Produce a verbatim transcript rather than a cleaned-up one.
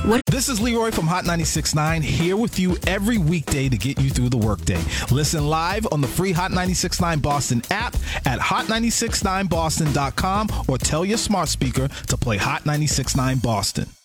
What? This is Leroy from Hot ninety-six point nine, here with you every weekday to get you through the workday. Listen live on the free Hot ninety-six point nine Boston app at hot ninety-six nine boston dot com or tell your smart speaker to play Hot ninety-six point nine Boston.